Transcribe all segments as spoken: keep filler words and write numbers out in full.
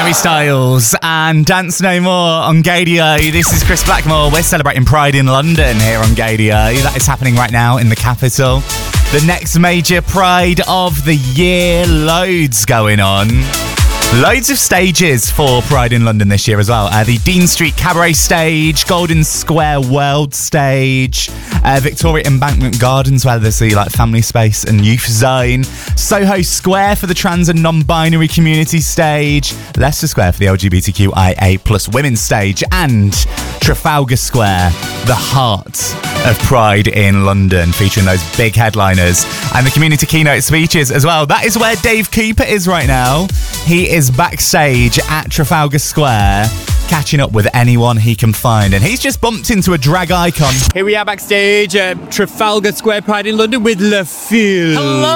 Harry Styles and Dance No More on Gaydio. This is Chris Blackmore. We're celebrating Pride in London here on Gaydio. That is happening right now in the capital. The next major Pride of the year. Loads going on. Loads of stages for Pride in London this year as well. Uh, the Dean Street Cabaret stage, Golden Square World stage, uh, Victoria Embankment Gardens where there's the like family space and youth zone, Soho Square for the trans and non-binary community stage, Leicester Square for the L G B T Q I A plus women's stage, and Trafalgar Square, the heart of Pride in London, featuring those big headliners and the community keynote speeches as well. That is where Dave Cooper is right now. He is backstage at Trafalgar Square, catching up with anyone he can find, and he's just bumped into a drag icon. Here we are backstage at Trafalgar Square Pride in London with LaFille.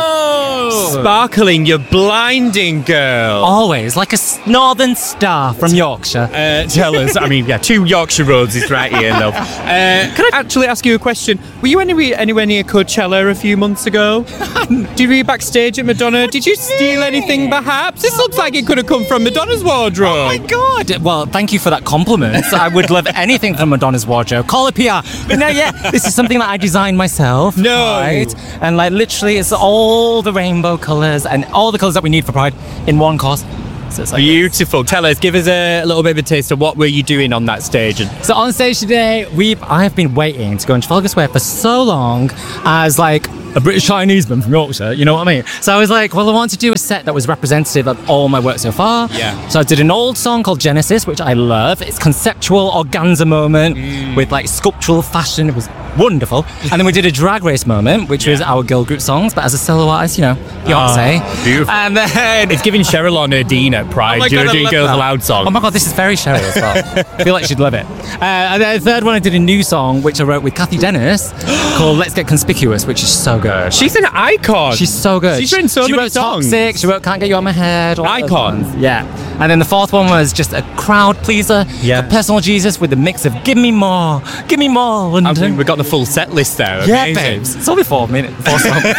Hello! Sparkling, you're blinding, girl. Always, like a northern star from Yorkshire. Uh, tell us, I mean, yeah, two Yorkshire roads is right here, love. Uh, can I actually ask you a question? Were you anywhere, anywhere near Coachella a few months ago? Did you backstage at Madonna? Did you steal anything, perhaps? This looks like it could have come from Madonna's wardrobe. Oh my God! Well, thank you for that compliment. I would love anything from Madonna's wardrobe. Call it P R. But no, yeah, this is something that I designed myself. No. Right? And like literally, it's all the rainbow colours and all the colours that we need for Pride in one course. So it's like beautiful. Tell us, give us a little bit of a taste of what were you doing on that stage? And so on stage today, we've I have been waiting to go into Trafalgar Square for so long as like a British Chinese man from Yorkshire, you know what I mean? So I was like, well, I want to do a set that was representative of all my work so far. Yeah. So I did an old song called Genesis, which I love. It's conceptual organza moment mm. with like sculptural fashion. It was wonderful. And then we did a drag race moment, which yeah. was our girl group songs, but as a solo artist, you know, Beyonce. Oh, beautiful. And then it's giving Cheryl on her Dean at Pride. Oh do you God, know, doing Girls that. Aloud song. Oh my God, this is very Cheryl as well. I feel like she'd love it. Uh, and then the third one, I did a new song, which I wrote with Kathy Dennis, called Let's Get Conspicuous, which is so good. She's an icon. She's so good. She's written so she many wrote songs. Toxic, she wrote Can't Get You Out My Head. Icon. Yeah. And then the fourth one was just a crowd pleaser, yeah. a personal Jesus with a mix of give me more, give me more, London. We've got the full set list there. Yeah, amazing. babes. It's only four minutes. Four,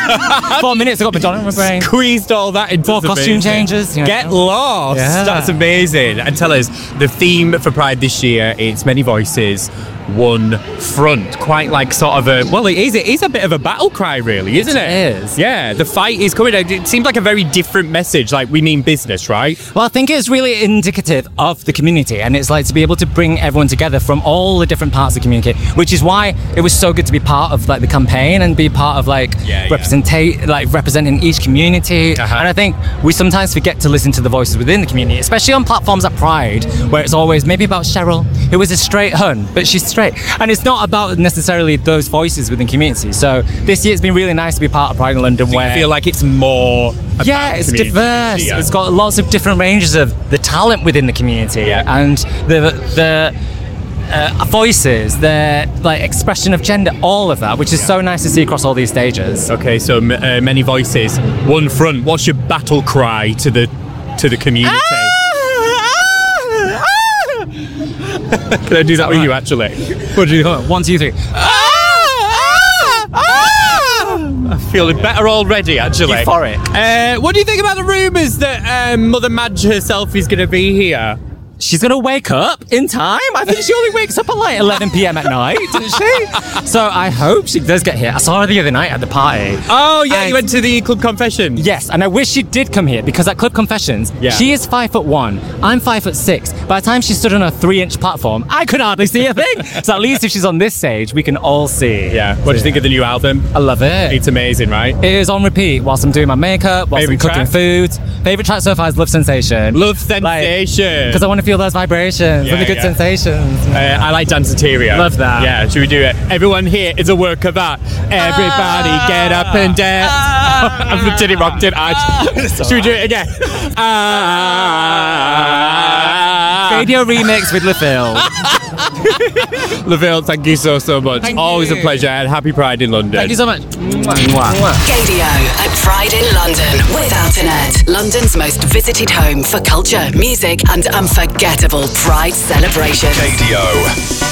four minutes, I got Madonna in my brain. Squeezed all that into four costume changes. You know. Get lost. Yeah. That's amazing. And tell us, the theme for Pride this year, it's many voices, one front. Quite like sort of a, well, it is, it is a bit of a battle cry, really, isn't it? It is. Yeah, the fight is coming. It seems like a very different message, like we mean business, right? Well, I think it's really indicative of the community, and it's like to be able to bring everyone together from all the different parts of the community, which is why it was so good to be part of like the campaign and be part of like yeah, representate, yeah. like representing each community. Uh-huh. And I think we sometimes forget to listen to the voices within the community, especially on platforms like Pride, where it's always maybe about Cheryl, who is a straight hun, but she's straight, and it's not about necessarily those voices within community. So this year it's been really nice to be part of Pride in London, Do where you feel like it's more yeah, it's community. diverse. Yeah. It's got lots of different ranges of the talent within the community yeah. and the the uh, voices, the like expression of gender, all of that, which is yeah. so nice to see across all these stages. Okay, so uh, many voices, one front. What's your battle cry to the to the community? Ah! Can I do that with you, actually? What do you do? One, two, three. I'm feeling better already, actually. Euphoric. Uh, what do you think about the rumours that um, Mother Madge herself is going to be here? She's going to wake up in time. I think she only wakes up at like eleven p.m. at night, doesn't she? So I hope she does get here. I saw her the other night at the party. Oh, yeah, and you went to the Club Confession. Yes, and I wish she did come here because at Club Confessions, yeah. she is five foot one. I'm five foot six. By the time she stood on a three-inch platform, I could hardly see a thing. So at least if she's on this stage, we can all see. Yeah. What do you think of the new album? I love it. It's amazing, right? It is on repeat whilst I'm doing my makeup, whilst Favorite I'm cooking track? food. Favorite track so far is Love Sensation. Love Sensation. Because like, I want to feel those vibrations. Yeah, really good yeah. sensations. Uh, I like Danceteria. Love that. Yeah, should we do it? Everyone here is a work of art. Everybody ah, get up and dance. Ah, I'm the Titty Rock, did I? Ah, should we do it again? Ah, Radio remix with LaFille. LaFille, thank you so, so much. Thank Always you. a pleasure, and happy Pride in London. Thank you so much. Gaydio at Pride in London with Alternet, London's most visited home for culture, music, and unforgettable Pride celebration. Gaydio.